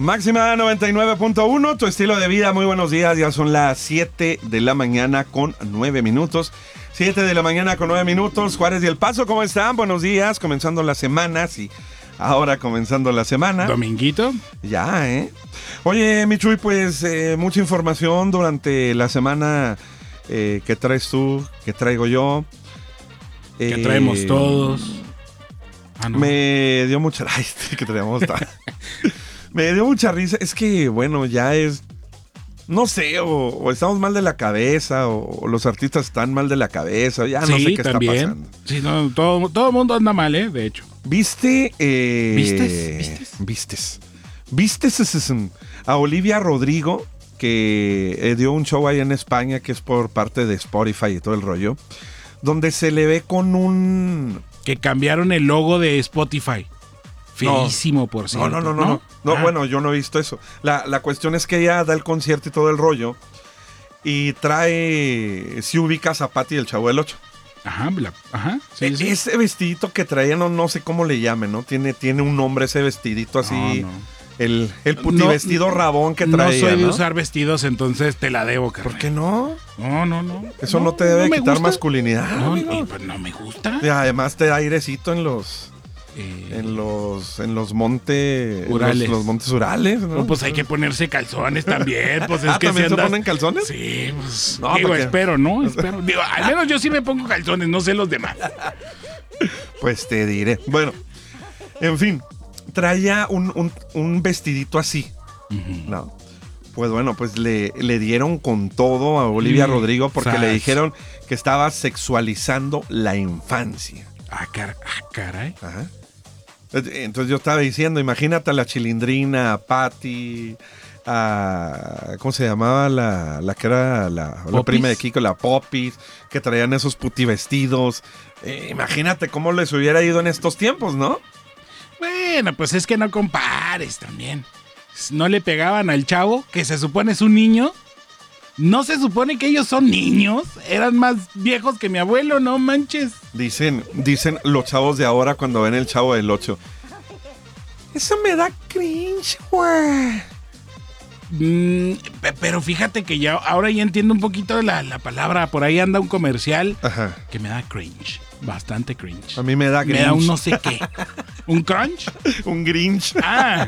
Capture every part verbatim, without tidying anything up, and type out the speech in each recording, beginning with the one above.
Máxima noventa y nueve punto uno, tu estilo de vida. Muy buenos días, ya son las siete de la mañana con nueve minutos. siete de la mañana con nueve minutos. Juárez y El Paso, ¿cómo están? Buenos días, comenzando la semana, sí. Ahora comenzando la semana. Dominguito. Ya, ¿eh? Oye, Michuy, pues eh, mucha información durante la semana eh, que traes tú, que traigo yo. Que eh, traemos todos. Ah, no. Me dio mucha... Ay, que traemos... me dio mucha risa. Es que, bueno, ya es... No sé, o, o estamos mal de la cabeza, o, o los artistas están mal de la cabeza. Ya sí, no sé qué también. está pasando. Sí, no, todo, todo el mundo anda mal, ¿eh? De hecho. ¿Viste? Eh, ¿Vistes? ¿Vistes? ¿Vistes? ¿Vistes es, a Olivia Rodrigo, que eh, dio un show ahí en España, que es por parte de Spotify y todo el rollo, donde se le ve con un... Que cambiaron el logo de Spotify. Feísimo, no, por cierto. No, no, no, no. No, no ah. Bueno, yo no he visto eso. La, la cuestión es que ella da el concierto y todo el rollo, y trae... Si ubicas a Patti del Chavo del Ocho. Ajá, la, ajá. Sí, sí. Ese vestidito que traía, no, no sé cómo le llamen, ¿no? Tiene, tiene un nombre ese vestidito así. No, no. El, el putivestido no, rabón que traía. No soy de ¿no? usar vestidos, entonces te la debo, carnal. ¿Por qué no? No, no, no. Eso no, no te debe no quitar gusta. masculinidad. No, y, pues no me gusta. Y además te da airecito en los. Eh, en los en los montes Urales. Los, los montes Urales, ¿no? No, pues hay que ponerse calzones también. Pues es ah, que ¿también si andas... se ponen calzones? Sí, pues. No, digo, porque... espero, ¿no? Espero. Digo, al menos yo sí me pongo calzones, no sé los demás. Pues te diré. Bueno, en fin, traía un, un, un vestidito así. Uh-huh. No. Pues bueno, pues le, le dieron con todo a Olivia mm, Rodrigo porque ¿sabes? Le dijeron que estaba sexualizando la infancia. Ah, car- ah caray. Ajá. Entonces yo estaba diciendo, imagínate a la Chilindrina, a Patti, a... ¿Cómo se llamaba? La, la que era la, la prima de Kiko, la Popis, que traían esos putivestidos. Eh, imagínate cómo les hubiera ido en estos tiempos, ¿no? Bueno, pues es que no compares también. No le pegaban al chavo, que se supone es un niño. ¿No se supone que ellos son niños? Eran más viejos que mi abuelo, no manches. Dicen, dicen los chavos de ahora cuando ven el Chavo del Ocho. Eso me da cringe, güey. Mm, pero fíjate que ya ahora ya entiendo un poquito la, la palabra. Por ahí anda un comercial. Ajá. Que me da cringe. Bastante cringe. A mí me da cringe. Me da un no sé qué. ¿Un crunch? Un grinch. Ah.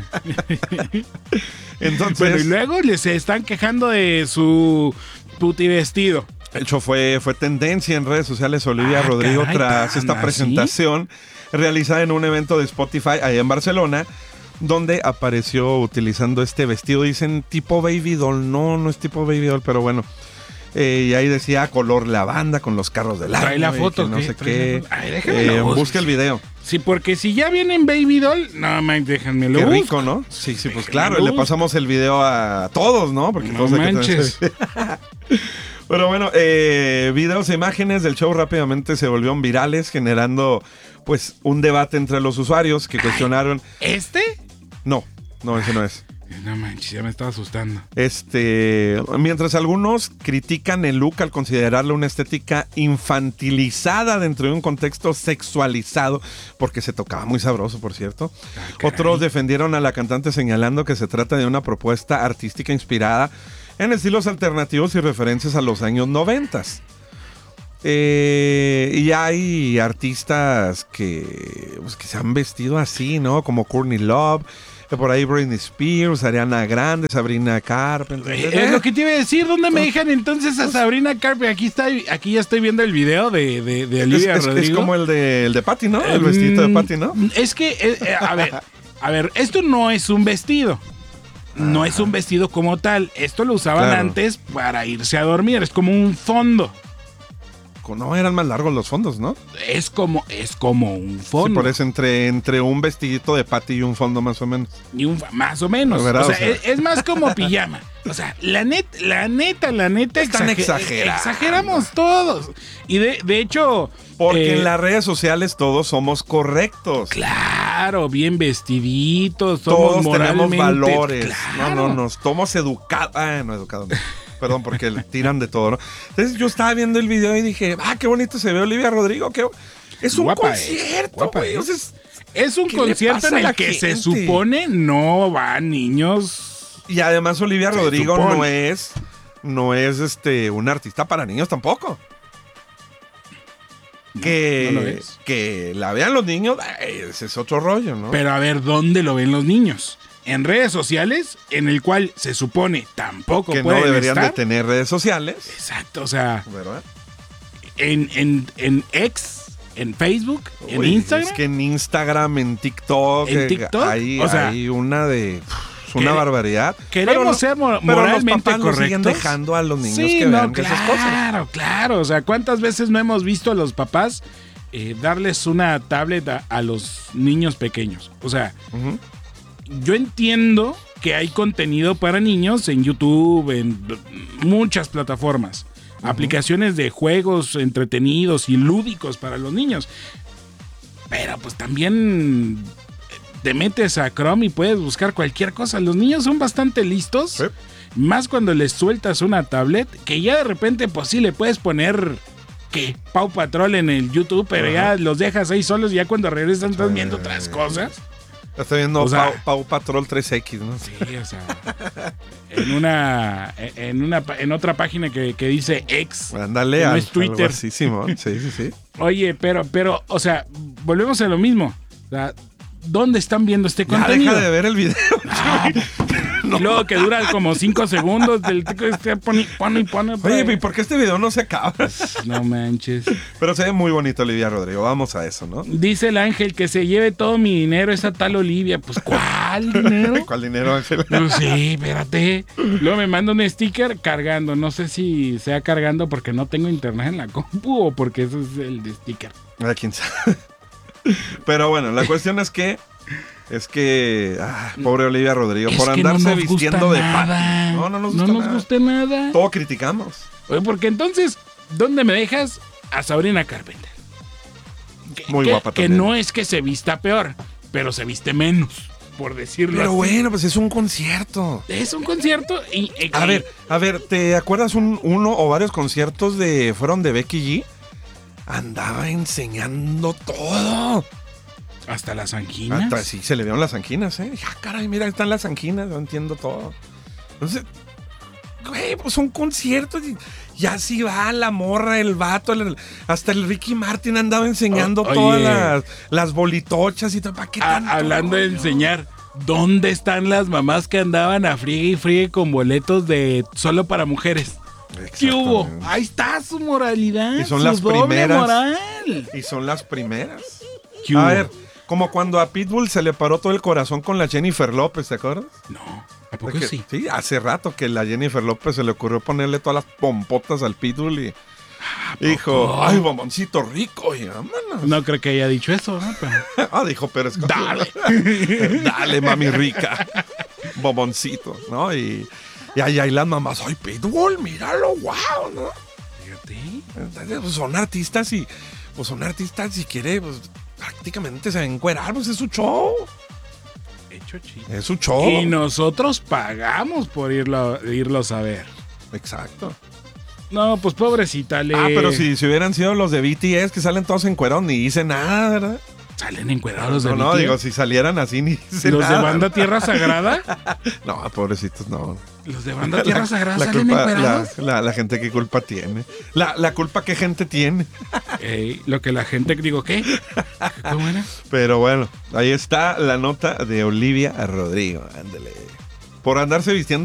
Entonces. Bueno, y luego les están quejando de su puti vestido. De hecho, fue, fue tendencia en redes sociales Olivia ah, Rodrigo caray, tras esta presentación ¿sí? realizada en un evento de Spotify allá en Barcelona, donde apareció utilizando este vestido. Dicen tipo baby doll. No, no es tipo baby doll, pero bueno. Eh, y ahí decía color lavanda con los carros del año. Trae la foto, no ¿qué? sé qué. Ay, déjame eh, busca el video. Sí, porque si ya vienen baby doll, no, man, déjenmelo. Qué rico, ¿no? Sí, sí, pues claro. Le pasamos el video a todos, ¿no? Porque no todos manches. Hay que Pero bueno, eh, videos e imágenes del show rápidamente se volvieron virales, generando pues un debate entre los usuarios que cuestionaron. ¿Este? No, no, ese no es. No manches, ya me estaba asustando. Este, mientras algunos critican el look al considerarlo una estética infantilizada dentro de un contexto sexualizado, porque se tocaba muy sabroso, por cierto. Ah, otros defendieron a la cantante señalando que se trata de una propuesta artística inspirada en estilos alternativos y referencias a los años noventas. Eh, y hay artistas que, pues, que se han vestido así, ¿no? Como Courtney Love. Por ahí Britney Spears, Ariana Grande, Sabrina Carpenter. Es lo que te iba a decir. ¿Dónde me dejan entonces a Sabrina Carpenter? Aquí está, aquí ya estoy viendo el video de, de, de Olivia es, es, Rodrigo. Es como el de, el de Patti, ¿no? El um, vestidito de Patti, ¿no? Es que, eh, a ver, a ver, esto no es un vestido. No Ajá. es un vestido como tal. Esto lo usaban claro. antes para irse a dormir. Es como un fondo. No, eran más largos los fondos, ¿no? Es como, es como un fondo. Sí, por eso entre, entre un vestidito de Patti y un fondo más o menos. Y un más o menos. Verdad, o sea, o sea. Es, es más como pijama. O sea, la neta, la neta, la neta. Están exagerando. Exageramos todos. Y de, de hecho. Porque eh, en las redes sociales todos somos correctos. Claro, bien vestiditos. Somos todos tenemos valores. Claro. No, no, no. Somos educados. Ah, no, educados no. Perdón, porque tiran de todo, ¿no? Entonces yo estaba viendo el video y dije, ah, qué bonito se ve Olivia Rodrigo. Qué... Es un guapa concierto, güey. O sea, es... Es un ¿Qué le concierto pasa en a el la que se gente? supone no van niños. Y además Olivia Se Rodrigo supone. no es, no es este un artista para niños tampoco. No, que, no lo es. que la vean los niños, ese es otro rollo, ¿no? Pero a ver, ¿dónde lo ven los niños? En redes sociales, en el cual se supone tampoco que no pueden deberían estar. de tener redes sociales, Exacto, o sea, ¿verdad? en, en, en X, en Facebook, en Uy, Instagram. Es que en Instagram, en TikTok, ¿En eh, TikTok? hay, O sea, hay una de... Es una quere- barbaridad. queremos Pero no- ser mo- pero moralmente los papás no siguen correctos. dejando a los niños Sí, que no, vean esas cosas. claro, claro. O sea, ¿cuántas veces no hemos visto a los papás eh, darles una tablet a, a los niños pequeños? O sea, Ujú. yo entiendo que hay contenido para niños en YouTube, en muchas plataformas. Uh-huh. Aplicaciones de juegos entretenidos y lúdicos para los niños. Pero pues también te metes a Chrome y puedes buscar cualquier cosa. Los niños son bastante listos. Sí. Más cuando les sueltas una tablet, que ya de repente pues sí le puedes poner... ¿Qué? Paw Patrol en el YouTube, pero Ajá. ya los dejas ahí solos y ya cuando regresan están Sí. viendo otras cosas. Estoy viendo O sea- Pau, Pau Patrol tres equis, ¿no? Sí, o sea, en una, en una, en otra página que, que dice X. Ándale, que no al- es Twitter. algo así, Simón. Sí, sí, sí. Oye, pero, pero, o sea, volvemos a lo mismo. O sea, ¿dónde están viendo este Ya contenido? deja de ver el video. Ah, No. Y luego que dura como cinco segundos del tico este pone, pone y pone. Oye, ¿y por qué este video no se acaba? No manches. Pero se ve muy bonito Olivia Rodrigo. Vamos a eso, ¿no? Dice el ángel que se lleve todo mi dinero esa tal Olivia. Pues, ¿cuál dinero? ¿Cuál dinero, Ángel? No, sí, espérate. Luego me manda un sticker cargando. No sé si sea cargando porque no tengo internet en la compu o porque ese es el de sticker. A quién sabe. Pero bueno, la cuestión es que es que ah, pobre Olivia Rodrigo Es por que no andarse nos vistiendo gusta de nada. papi. No, no nos gusta No nos nada. gusta nada. Todo criticamos. Oye, porque entonces, ¿dónde me dejas? A Sabrina Carpenter. Que, Muy que- guapa Que también. no es que se vista peor, pero se viste menos, por decirlo Pero así. bueno, pues es un concierto. Es un concierto y... y- A ver, a ver, ¿te acuerdas un, uno o varios conciertos de fueron de Becky G? Andaba enseñando todo. Hasta las anginas. Hasta sí se le vieron las anginas, ¿eh? Ya, caray, mira, ahí están las anginas, yo entiendo todo. Entonces, güey, pues un concierto y ya sí va la morra, el vato, el- hasta el Ricky Martin andaba enseñando O- oye. todas las, las bolitochas y todo. ¿Para qué A- tanto hablando de rollo? enseñar, ¿dónde están las mamás que andaban a friegue y friegue con boletos de solo para mujeres? ¿Qué hubo? Exactamente. Ahí está su moralidad. Y son su las doble primeras. moral. Y son las primeras. ¿Qué A hubo? ver, como cuando a Pitbull se le paró todo el corazón con la Jennifer López, ¿te acuerdas? No, ¿a De poco que- sí? Sí, hace rato que la Jennifer López se le ocurrió ponerle todas las pompotas al Pitbull y dijo, ay, bomboncito rico, y vámonos. No creo que haya dicho eso, ¿no? Pero- Ah, dijo Pérez. Dale. Dale, mami rica. Bomboncito, ¿no? Y, y ahí hay las mamás, ay, Pitbull, míralo, wow, ¿no? Fíjate. Entonces, pues, son artistas y, pues son artistas, si quiere, pues prácticamente se encuerar, pues es su show. Hecho chido. Es su show. Y nosotros pagamos por irlo, irlos a ver. Exacto. No, pues pobrecita, le... Ah, pero si, si hubieran sido los de B T S que salen todos encuerados, ni hice nada, ¿verdad? Salen encuerados los de No, no, B T S. digo, si salieran así, ni hice Los nada. de Banda Tierra Sagrada. No, pobrecitos, no. Los de Banda Tierra Sagrada La, salen culpa, la, encuerados. la, la gente qué culpa tiene. La, la culpa que gente tiene. Ey, lo que la gente digo, ¿qué? ¿Cómo era? Pero bueno, ahí está la nota de Olivia Rodrigo. Ándale. Por andarse vistiendo